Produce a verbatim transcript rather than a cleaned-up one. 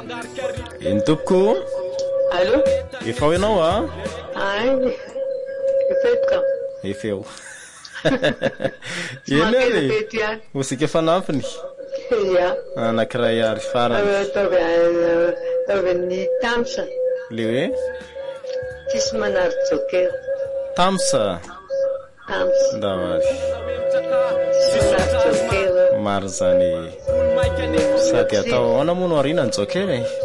Intoko. Allô? Efa ho ianao a? Ay, efetka. Efeo. Eny ary. Mosika fanampiny. Ya. Anankiray ary farany. Ataovy ataovy ny tamsa. Le hoe? Tsisy manary joker. Tamsa. Tamsa. Davary. Tsisy manary joker. Maro zany. Sady atao ahoana moa no ariana ny joker e?